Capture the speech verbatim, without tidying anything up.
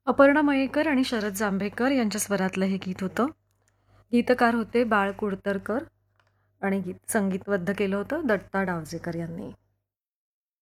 अपर्णा मयेकर आणि शरद जांभेकर यांच्या स्वरातलं हे गीत होतं. गीतकार होते बाळ कुडतरकर आणि गीत संगीतबद्ध केलं होतं दत्ता डावजेकर यांनी.